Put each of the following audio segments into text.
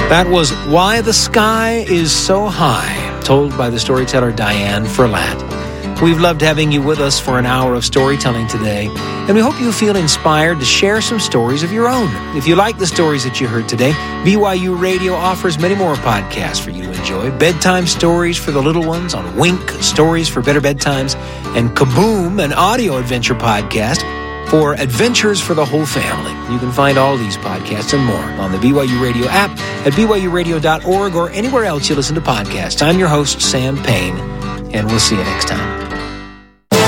That was Why the Sky is So High, told by the storyteller Diane Ferlat. We've loved having you with us for an hour of storytelling today, and we hope you feel inspired to share some stories of your own. If you like the stories that you heard today, BYU Radio offers many more podcasts for you to enjoy. Bedtime stories for the little ones on Wink, Stories for Better Bedtimes, and Kaboom, an audio adventure podcast for adventures for the whole family. You can find all these podcasts and more on the BYU Radio app at byuradio.org or anywhere else you listen to podcasts. I'm your host, Sam Payne, and we'll see you next time.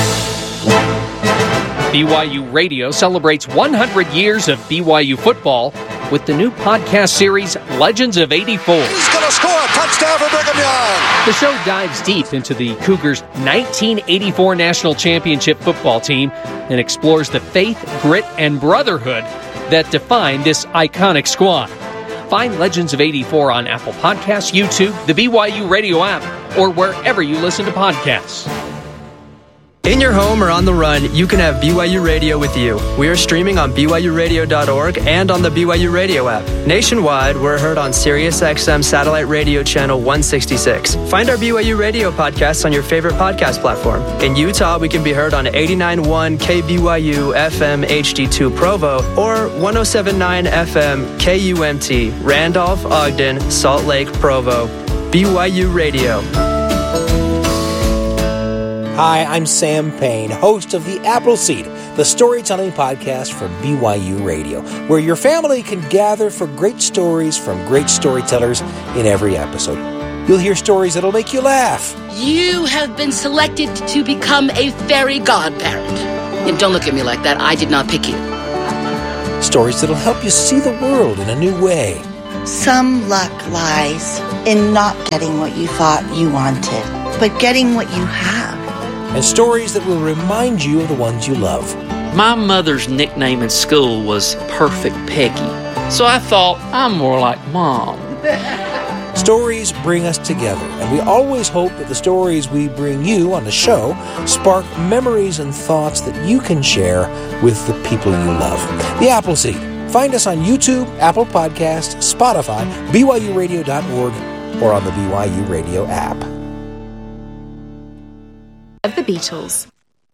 BYU Radio celebrates 100 years of BYU football with the new podcast series, Legends of '84. He's going to score a touchdown for Brigham Young. The show dives deep into the Cougars' 1984 National Championship football team and explores the faith, grit, and brotherhood that define this iconic squad. Find Legends of '84 on Apple Podcasts, YouTube, the BYU Radio app, or wherever you listen to podcasts. In your home or on the run, you can have BYU Radio with you. We are streaming on BYURadio.org and on the BYU Radio app. Nationwide, we're heard on SiriusXM Satellite Radio Channel 166. Find our BYU Radio podcasts on your favorite podcast platform. In Utah, we can be heard on 89.1 KBYU FM HD2 Provo or 107.9 FM KUMT, Randolph, Ogden, Salt Lake, Provo. BYU Radio. Hi, I'm Sam Payne, host of The Appleseed, the storytelling podcast from BYU Radio, where your family can gather for great stories from great storytellers in every episode. You'll hear stories that'll make you laugh. You have been selected to become a fairy godparent. And don't look at me like that. I did not pick you. Stories that'll help you see the world in a new way. Some luck lies in not getting what you thought you wanted, but getting what you have. And stories that will remind you of the ones you love. My mother's nickname in school was Perfect Peggy, so I thought I'm more like Mom. Stories bring us together, and we always hope that the stories we bring you on the show spark memories and thoughts that you can share with the people you love. The Appleseed. Find us on YouTube, Apple Podcasts, Spotify, BYURadio.org, or on the BYU Radio app. Of the Beatles.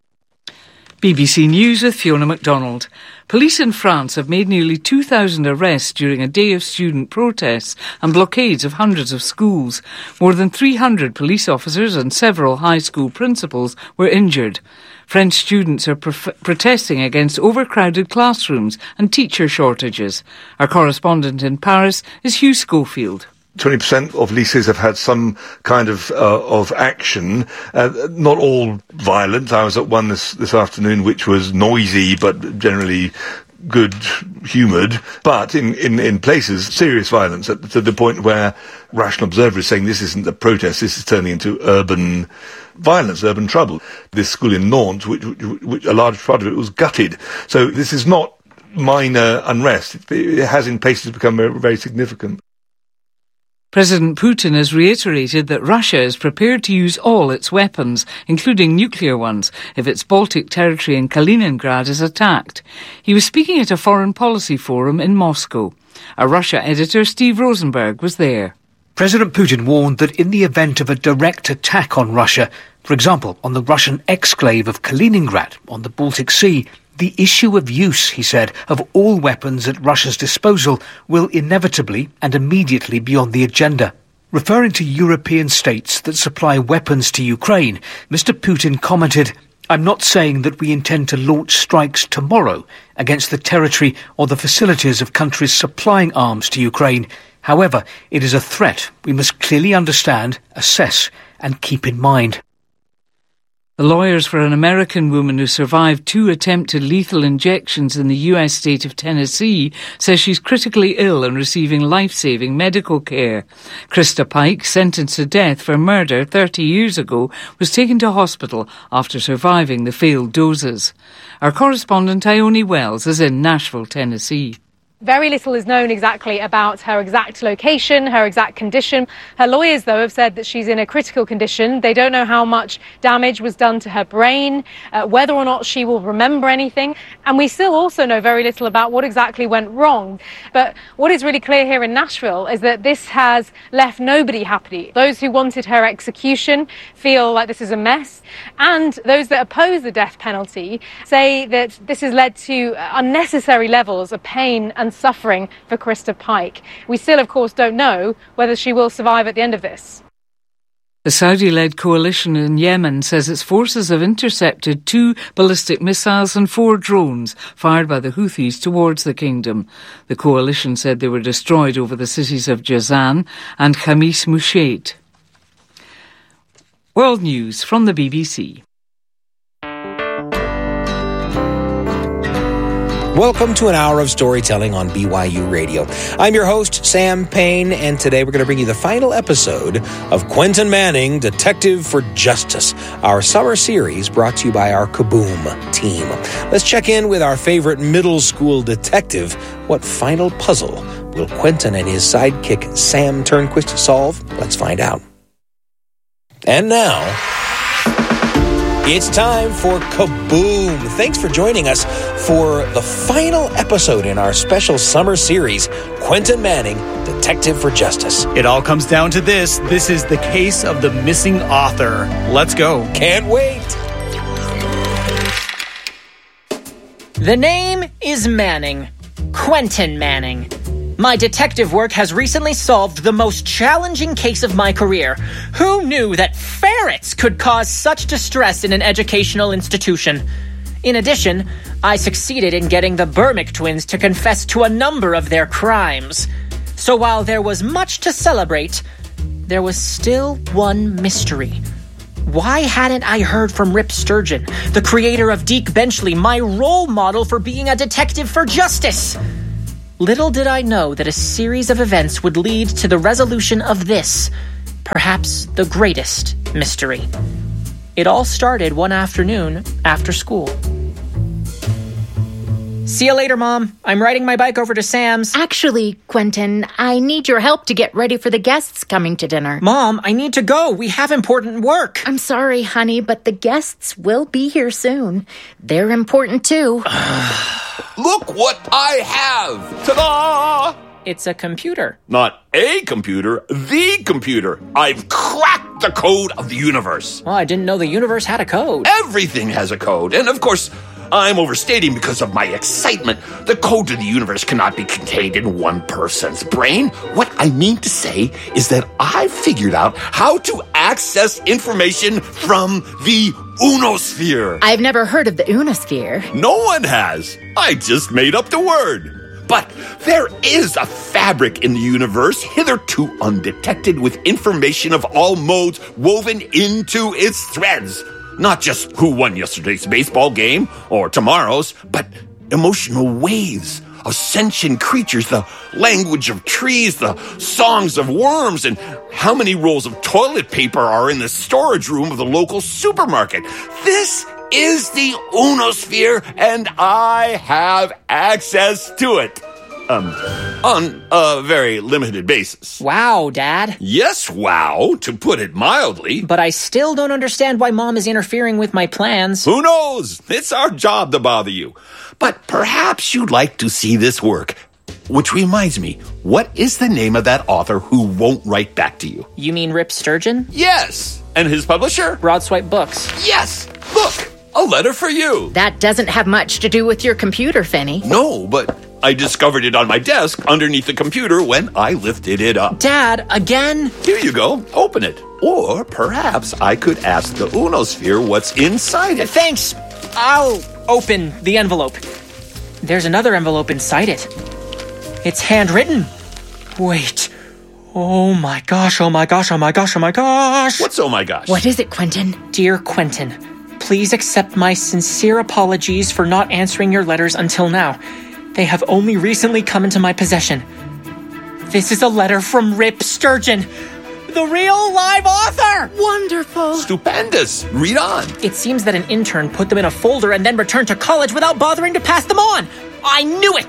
BBC News with Fiona MacDonald. Police in France have made nearly 2,000 arrests during a day of student protests and blockades of hundreds of schools. More than 300 police officers and several high school principals were injured. French students are protesting against overcrowded classrooms and teacher shortages. Our correspondent in Paris is Hugh Schofield. 20% of lycées have had some kind of action, not all violent. I was at one this afternoon which was noisy but generally good-humoured, but in places serious violence to the point where Rational Observer is saying this isn't a protest, this is turning into urban violence, urban trouble. This school in Nantes, which a large part of it was gutted. So this is not minor unrest. It has in places become very, very significant. President Putin has reiterated that Russia is prepared to use all its weapons, including nuclear ones, if its Baltic territory in Kaliningrad is attacked. He was speaking at a foreign policy forum in Moscow. Our Russia editor, Steve Rosenberg, was there. President Putin warned that in the event of a direct attack on Russia, for example, on the Russian exclave of Kaliningrad on the Baltic Sea, the issue of use, he said, of all weapons at Russia's disposal will inevitably and immediately be on the agenda. Referring to European states that supply weapons to Ukraine, Mr. Putin commented, "I'm not saying that we intend to launch strikes tomorrow against the territory or the facilities of countries supplying arms to Ukraine. However, it is a threat we must clearly understand, assess and keep in mind." The lawyers for an American woman who survived 2 attempted lethal injections in the US state of Tennessee says she's critically ill and receiving life-saving medical care. Krista Pike, sentenced to death for murder 30 years ago, was taken to hospital after surviving the failed doses. Our correspondent Ione Wells is in Nashville, Tennessee. Very little is known exactly about her exact location, her exact condition. Her lawyers, though, have said that she's in a critical condition. They don't know how much damage was done to her brain, whether or not she will remember anything. And we still also know very little about what exactly went wrong. But what is really clear here in Nashville is that this has left nobody happy. Those who wanted her execution feel like this is a mess. And those that oppose the death penalty say that this has led to unnecessary levels of pain and suffering for Krista Pike. We still, of course, don't know whether she will survive at the end of this. The Saudi-led coalition in Yemen says its forces have intercepted 2 ballistic missiles and 4 drones fired by the Houthis towards the kingdom. The coalition said they were destroyed over the cities of Jazan and Khamis Musheit. World News from the BBC. Welcome to an hour of storytelling on BYU Radio. I'm your host, Sam Payne, and today we're going to bring you the final episode of Quentin Manning, Detective for Justice, our summer series brought to you by our Kaboom team. Let's check in with our favorite middle school detective. What final puzzle will Quentin and his sidekick Sam Turnquist solve? Let's find out. And now, it's time for Kaboom! Thanks for joining us for the final episode in our special summer series, Quentin Manning, Detective for Justice. It all comes down to this. This is the case of the missing author. Let's go. Can't wait! The name is Manning. Quentin Manning. My detective work has recently solved the most challenging case of my career. Who knew that ferrets could cause such distress in an educational institution? In addition, I succeeded in getting the Burmick twins to confess to a number of their crimes. So while there was much to celebrate, there was still one mystery. Why hadn't I heard from Rip Sturgeon, the creator of Deke Benchley, my role model for being a detective for justice? Little did I know that a series of events would lead to the resolution of this, perhaps the greatest mystery. It all started one afternoon after school. See you later, Mom. I'm riding my bike over to Sam's. Actually, Quentin, I need your help to get ready for the guests coming to dinner. Mom, I need to go. We have important work. I'm sorry, honey, but the guests will be here soon. They're important, too. Look what I have! Ta-da! It's a computer. Not a computer, the computer. I've cracked the code of the universe. Well, I didn't know the universe had a code. Everything has a code. And of course, I'm overstating because of my excitement. The code to the universe cannot be contained in one person's brain. What I mean to say is that I figured out how to access information from the Unosphere. I've never heard of the Unosphere. No one has. I just made up the word. But there is a fabric in the universe hitherto undetected with information of all modes woven into its threads. Not just who won yesterday's baseball game or tomorrow's, but emotional waves of sentient creatures, the language of trees, the songs of worms, and how many rolls of toilet paper are in the storage room of the local supermarket. This is the Unosphere, and I have access to it. On a very limited basis. Wow, Dad. Yes, wow, to put it mildly. But I still don't understand why Mom is interfering with my plans. Who knows? It's our job to bother you. But perhaps you'd like to see this work. Which reminds me, what is the name of that author who won't write back to you? You mean Rip Sturgeon? Yes. And his publisher? Broadswipe Books. Yes. Look, a letter for you. That doesn't have much to do with your computer, Finney. No, but I discovered it on my desk underneath the computer when I lifted it up. Dad, again? Here you go. Open it. Or perhaps I could ask the Unosphere what's inside it. Thanks. I'll open the envelope. There's another envelope inside it. It's handwritten. Wait. Oh my gosh, oh my gosh, oh my gosh, oh my gosh. What's oh my gosh? What is it, Quentin? Dear Quentin, please accept my sincere apologies for not answering your letters until now. They have only recently come into my possession. This is a letter from Rip Sturgeon, the real live author! Wonderful. Stupendous. Read on. It seems that an intern put them in a folder and then returned to college without bothering to pass them on. I knew it!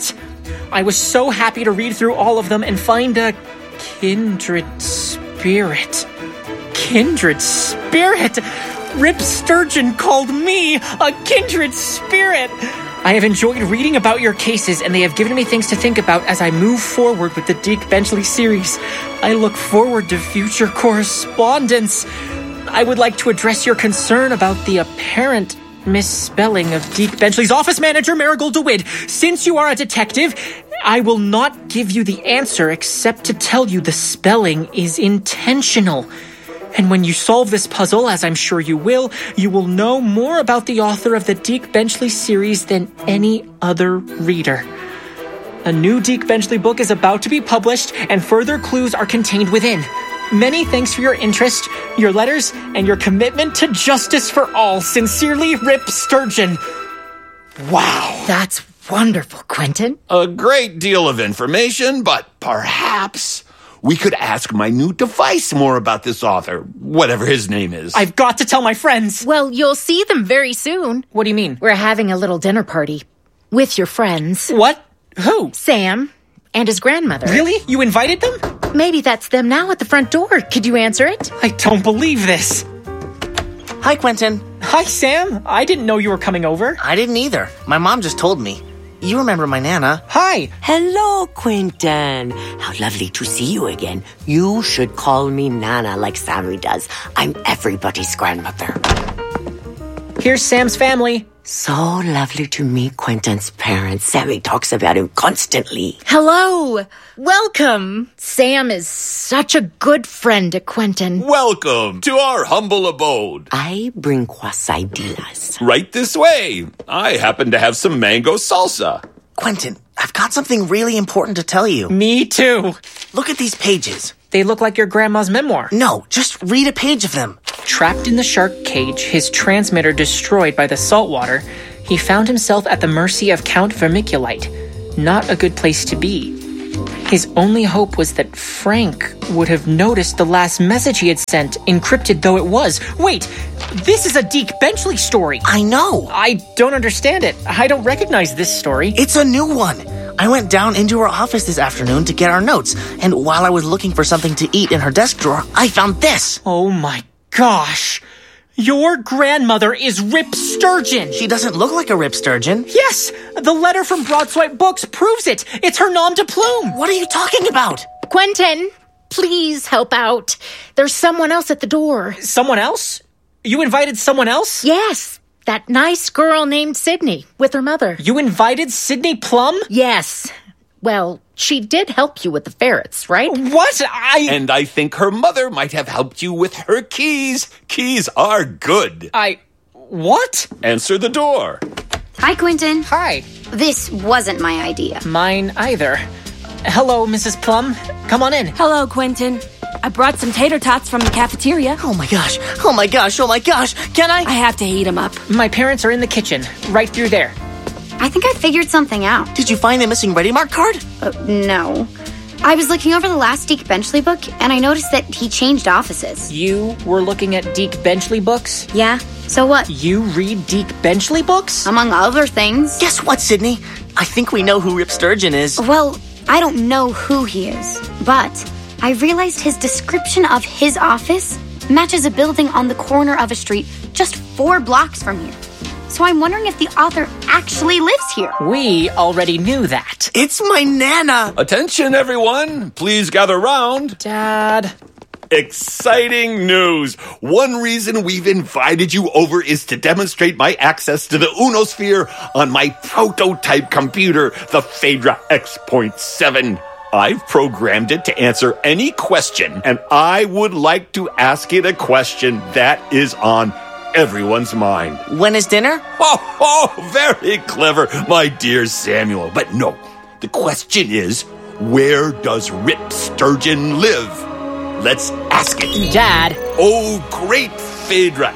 I was so happy to read through all of them and find a kindred spirit. Kindred spirit! Rip Sturgeon called me a kindred spirit! I have enjoyed reading about your cases, and they have given me things to think about as I move forward with the Deke Benchley series. I look forward to future correspondence. I would like to address your concern about the apparent misspelling of Deke Benchley's office manager, Marigold DeWitt. Since you are a detective, I will not give you the answer except to tell you the spelling is intentional. And when you solve this puzzle, as I'm sure you will know more about the author of the Deke Benchley series than any other reader. A new Deke Benchley book is about to be published, and further clues are contained within. Many thanks for your interest, your letters, and your commitment to justice for all. Sincerely, Rip Sturgeon. Wow. That's wonderful, Quentin. A great deal of information, but perhaps we could ask my new device more about this author, whatever his name is. I've got to tell my friends. Well, you'll see them very soon. What do you mean? We're having a little dinner party with your friends. What? Who? Sam and his grandmother. Really? You invited them? Maybe that's them now at the front door. Could you answer it? I don't believe this. Hi, Quentin. Hi, Sam. I didn't know you were coming over. I didn't either. My mom just told me. You remember my Nana. Hi. Hello, Quentin. How lovely to see you again. You should call me Nana like Sammy does. I'm everybody's grandmother. Here's Sam's family. So lovely to meet Quentin's parents. Sammy talks about him constantly. Hello. Welcome. Sam is such a good friend to Quentin. Welcome to our humble abode. I bring quesadillas. Right this way. I happen to have some mango salsa. Quentin, I've got something really important to tell you. Me too. Look at these pages. They look like your grandma's memoir. No, just read a page of them. Trapped in the shark cage, his transmitter destroyed by the saltwater, he found himself at the mercy of Count Vermiculite. Not a good place to be. His only hope was that Frank would have noticed the last message he had sent, encrypted though it was. Wait, this is a Deke Benchley story. I know. I don't understand it. I don't recognize this story. It's a new one. I went down into her office this afternoon to get our notes, and while I was looking for something to eat in her desk drawer, I found this. Oh my gosh. Your grandmother is Rip Sturgeon. She doesn't look like a Rip Sturgeon. Yes, the letter from Broadswipe Books proves it. It's her nom de plume. What are you talking about? Quentin, please help out. There's someone else at the door. Someone else? You invited someone else? Yes, that nice girl named Sydney with her mother. You invited Sydney Plum? Yes. Well, she did help you with the ferrets, right? What? And I think her mother might have helped you with her keys. Keys are good. What? Answer the door. Hi, Quentin. Hi. This wasn't my idea. Mine either. Hello, Mrs. Plum. Come on in. Hello, Quentin. I brought some tater tots from the cafeteria. Oh my gosh. Oh my gosh. Oh my gosh. Can I? I have to heat them up. My parents are in the kitchen, right through there. I think I figured something out. Did you find the missing Ready Mark card? No. I was looking over the last Deke Benchley book, and I noticed that he changed offices. You were looking at Deke Benchley books? Yeah. So what? You read Deke Benchley books? Among other things. Guess what, Sydney? I think we know who Rip Sturgeon is. Well, I don't know who he is, but I realized his description of his office matches a building on the corner of a street just 4 blocks from here. So I'm wondering if the author actually lives here. We already knew that. It's my Nana. Attention, everyone. Please gather round. Dad. Exciting news. One reason we've invited you over is to demonstrate my access to the Unosphere on my prototype computer, the Phaedra X.7. I've programmed it to answer any question, and I would like to ask it a question that is on everyone's mind. When is dinner? Oh, very clever, my dear Samuel. But no, the question is, where does Rip Sturgeon live? Let's ask it. Dad. Oh, great Phaedra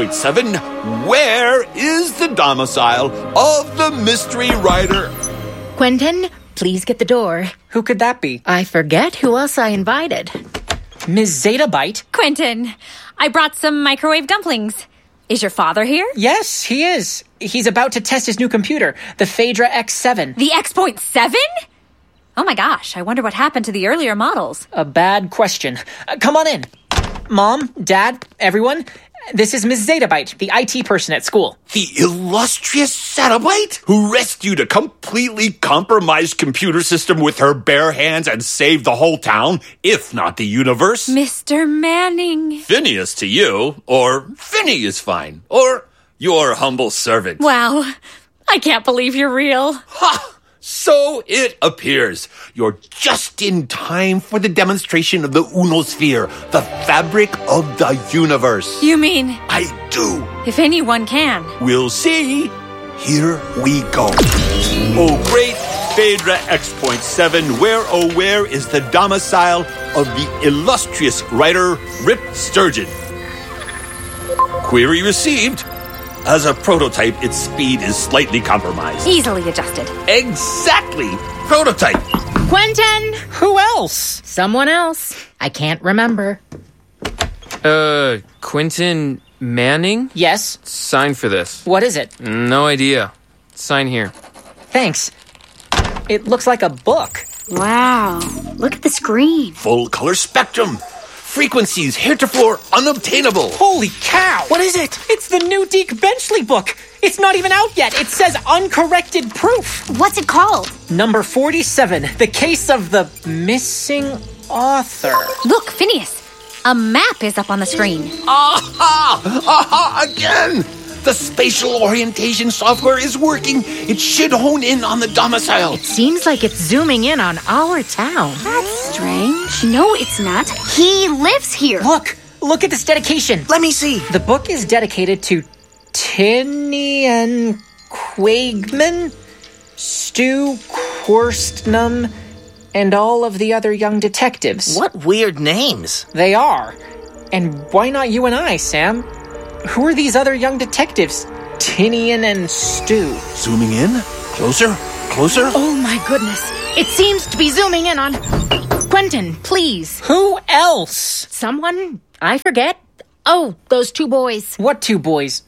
X.7, where is the domicile of the mystery writer? Quentin, please get the door. Who could that be? I forget who else I invited. Ms. Zettabyte? Quentin, I brought some microwave dumplings. Is your father here? Yes, he is. He's about to test his new computer, the Phaedra X7. The X.7? Oh my gosh, I wonder what happened to the earlier models. A bad question. Come on in. Mom, Dad, everyone, this is Ms. Zettabyte, the IT person at school. The illustrious Zettabyte, who rescued a completely compromised computer system with her bare hands and saved the whole town, if not the universe. Mr. Manning. Phineas to you, or Finny is fine, or your humble servant. Wow, I can't believe you're real. Ha! So it appears. You're just in time for the demonstration of the Unosphere, the fabric of the universe. You mean? I do. If anyone can. We'll see. Here we go. Oh, great Phaedra X.7, where is the domicile of the illustrious writer Rip Sturgeon? Query received. As a prototype, its speed is slightly compromised. Easily adjusted. Exactly! Prototype! Quentin! Who else? Someone else. I can't remember. Quentin Manning? Yes? Sign for this. What is it? No idea. Sign here. Thanks. It looks like a book. Wow. Look at the screen. Full color spectrum. Frequencies heretofore unobtainable. Holy cow! What is it? It's the new Deke Benchley book. It's not even out yet. It says uncorrected proof. What's it called? Number 47, The Case of the Missing Author. Look, Phineas. A map is up on the screen. Aha! Aha! Again! The spatial orientation software is working. It should hone in on the domicile. It seems like it's zooming in on our town. That's strange. No, it's not. He lives here. Look at this dedication. Let me see. The book is dedicated to Tinian Quaigman, Stu Quirstnum, and all of the other young detectives. What weird names. They are. And why not you and I, Sam? Who are these other young detectives? Tinian and Stu. Zooming in? Closer? Closer? Oh my goodness. It seems to be zooming in on... Quentin, please. Who else? Someone? I forget. Oh, those two boys. What two boys?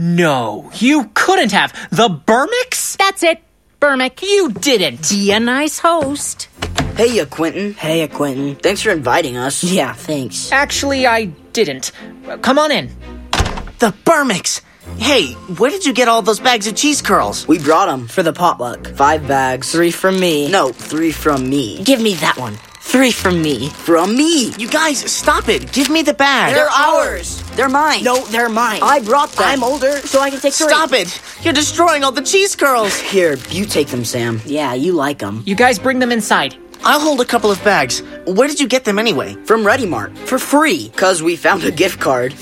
No, you couldn't have. The Burmicks? That's it. Burmick. You didn't. Be a nice host. Hey, Quentin. Hey, Quentin. Thanks for inviting us. Yeah, thanks. Actually, I didn't. Come on in. The Burmicks! Hey, where did you get all those bags of cheese curls? We brought them for the potluck. 5 bags. 3 from me. No, 3 from me. Give me that one. 3 from me. From me! You guys, stop it. Give me the bag. They're ours. They're mine. No, they're mine. I brought them. I'm older, so I can take 3. Stop it! You're destroying all the cheese curls. Here, you take them, Sam. Yeah, you like them. You guys bring them inside. I'll hold a couple of bags. Where did you get them anyway? From Ready Mart. For free. Because we found a gift card.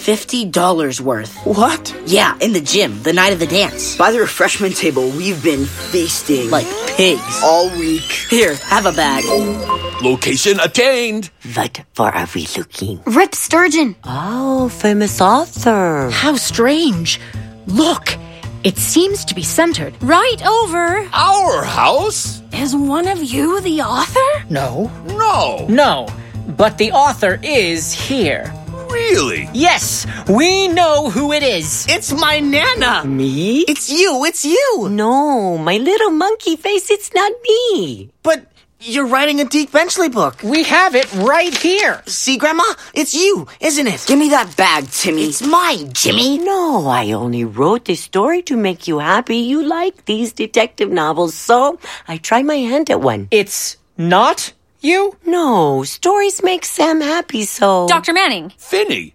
$50 worth. What? Yeah, in the gym, the night of the dance. By the refreshment table, we've been feasting like pigs all week. Here, have a bag. Location attained. What for are we looking? Rip Sturgeon. Oh, famous author. How strange. Look, it seems to be centered. Right over. Our house? Is one of you the author? No. No. No, but the author is here. Really? Yes, we know who it is. It's my Nana. Me? It's you. No, my little monkey face, it's not me. But you're writing a Deke Benchley book. We have it right here. See, Grandma? It's you, isn't it? Give me that bag, Timmy. It's mine, Jimmy. No, I only wrote this story to make you happy. You like these detective novels, so I tried my hand at one. It's not you? No, stories make Sam happy, so... Dr. Manning. Finny.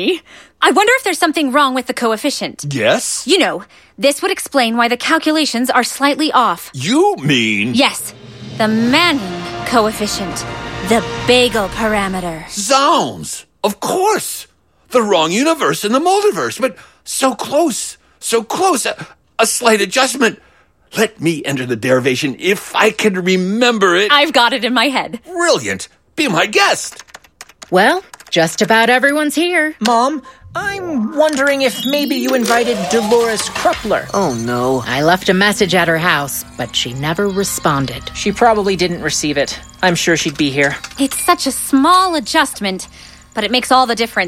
I wonder if there's something wrong with the coefficient. Yes? You know, this would explain why the calculations are slightly off. You mean... Yes, the Manning coefficient. The bagel parameter. Zounds! Of course! The wrong universe in the multiverse, but so close. So close. A slight adjustment. Let me enter the derivation if I can remember it. I've got it in my head. Brilliant. Be my guest. Well, just about everyone's here. Mom, I'm wondering if maybe you invited Dolores Krupler. Oh, no. I left a message at her house, but she never responded. She probably didn't receive it. I'm sure she'd be here. It's such a small adjustment, but it makes all the difference.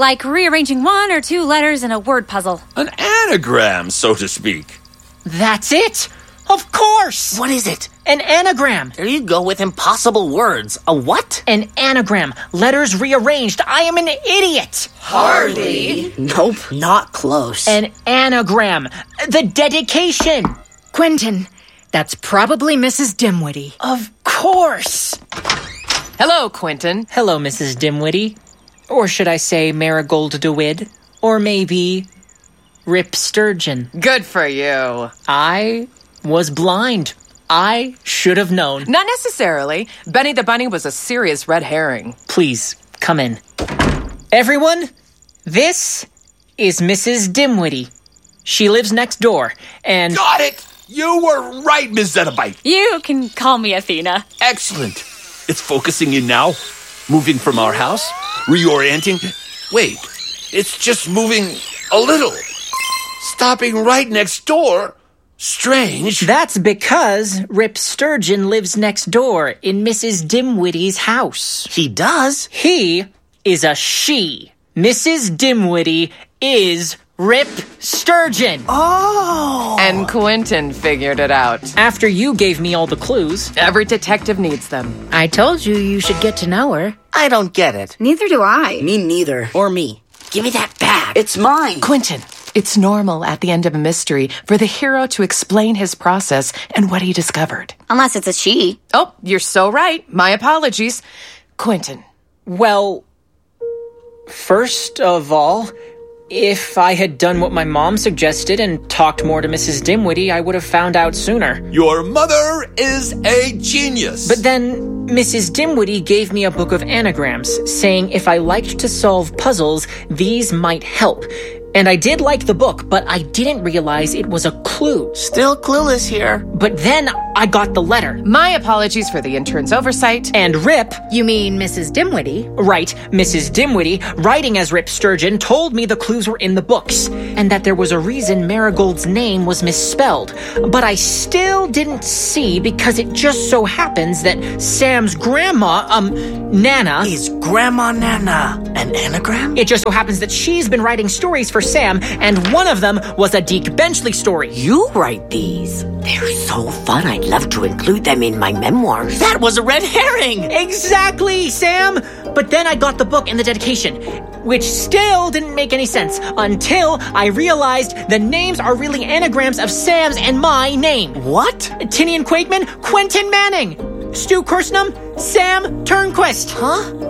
Like rearranging 1 or 2 letters in a word puzzle. An anagram, so to speak. That's it! Of course! What is it? An anagram. There you go with impossible words. A what? An anagram. Letters rearranged. I am an idiot. Hardly. Nope, not close. An anagram. The dedication. Quentin, that's probably Mrs. Dimwitty. Of course. Hello, Quentin. Hello, Mrs. Dimwitty. Or should I say Marigold DeWitt? Or maybe Rip Sturgeon. Good for you. I was blind. I should have known. Not necessarily. Benny the Bunny was a serious red herring. Please, come in. Everyone, this is Mrs. Dimwitty. She lives next door, and... Got it! You were right, Miss Zenobite. You can call me Athena. Excellent. It's focusing in now. Moving from our house. Reorienting. Wait, it's just moving a little. Stopping right next door. Strange. That's because Rip Sturgeon lives next door in Mrs. Dimwitty's house. He does? He is a she. Mrs. Dimwitty is Rip Sturgeon. Oh! And Quentin figured it out. After you gave me all the clues. Every detective needs them. I told you should get to know her. I don't get it. Neither do I. Me neither. Or me. Give me that bag. It's mine. Quentin, it's normal at the end of a mystery for the hero to explain his process and what he discovered. Unless it's a she. Oh, you're so right. My apologies. Quentin. Well, first of all, if I had done what my mom suggested and talked more to Mrs. Dimwitty, I would have found out sooner. Your mother is a genius. But then Mrs. Dimwitty gave me a book of anagrams, saying if I liked to solve puzzles, these might help. And I did like the book, but I didn't realize it was a clue. Still clueless here. But then I got the letter. My apologies for the intern's oversight. And Rip... You mean Mrs. Dimwitty? Right, Mrs. Dimwitty, writing as Rip Sturgeon, told me the clues were in the books, and that there was a reason Marigold's name was misspelled. But I still didn't see, because it just so happens that Sam's grandma, Nana... Is Grandma Nana an anagram? It just so happens that she's been writing stories for Sam, and one of them was a Deke Benchley story. You write these. They're so fun. I'd love to include them in my memoirs. That was a red herring! Exactly, Sam! But then I got the book and the dedication, which still didn't make any sense until I realized the names are really anagrams of Sam's and my name. What? Tinian Quakeman, Quentin Manning. Stu Kirstenum, Sam Turnquist. Huh?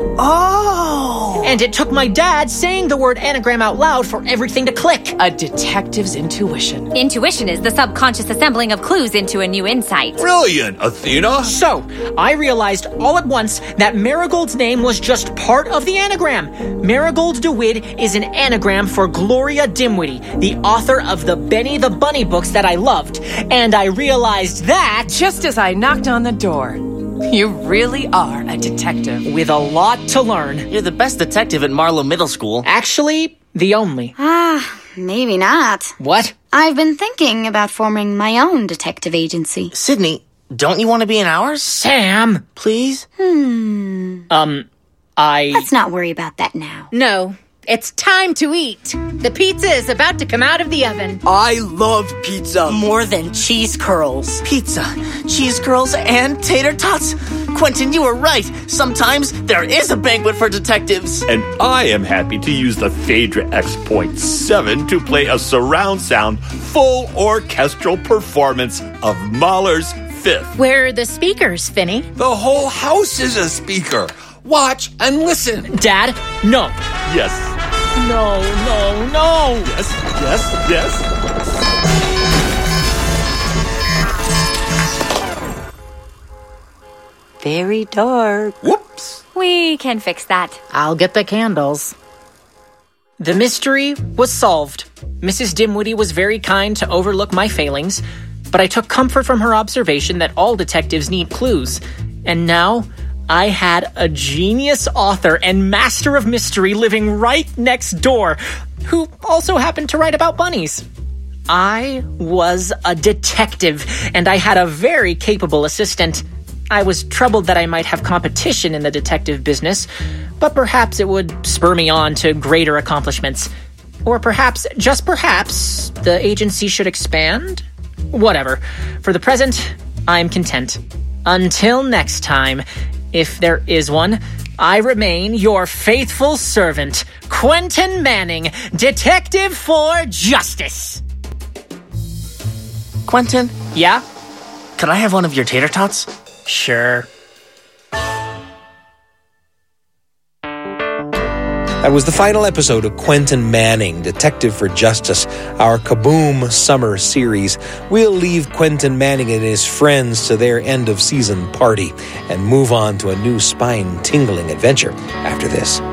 Oh! And it took my dad saying the word anagram out loud for everything to click. A detective's intuition. Intuition is the subconscious assembling of clues into a new insight. Brilliant, Athena. So, I realized all at once that Marigold's name was just part of the anagram. Marigold DeWitt is an anagram for Gloria Dimwitty, the author of the Benny the Bunny books that I loved. And I realized that... Just as I knocked on the door. You really are a detective. With a lot to learn. You're the best detective at Marlowe Middle School. Actually, the only. Maybe not. What? I've been thinking about forming my own detective agency. Sydney, don't you want to be in ours? Sam! Please? Let's not worry about that now. No. It's time to eat. The pizza is about to come out of the oven. I love pizza. More than cheese curls. Pizza, cheese curls, and tater tots. Quentin, you were right. Sometimes there is a banquet for detectives. And I am happy to use the Phaedra X.7 to play a surround sound, full orchestral performance of Mahler's Fifth. Where are the speakers, Finny? The whole house is a speaker. Watch and listen. Dad, no. Yes. No. Yes, yes, yes. Very dark. Whoops. We can fix that. I'll get the candles. The mystery was solved. Mrs. Dimwitty was very kind to overlook my failings, but I took comfort from her observation that all detectives need clues. And now... I had a genius author and master of mystery living right next door, who also happened to write about bunnies. I was a detective, and I had a very capable assistant. I was troubled that I might have competition in the detective business, but perhaps it would spur me on to greater accomplishments. Or perhaps, just perhaps, the agency should expand? Whatever. For the present, I'm content. Until next time, if there is one, I remain your faithful servant, Quentin Manning, Detective for Justice. Quentin? Yeah? Could I have one of your tater tots? Sure. That was the final episode of Quentin Manning, Detective for Justice, our Kaboom summer series. We'll leave Quentin Manning and his friends to their end-of-season party and move on to a new spine-tingling adventure after this.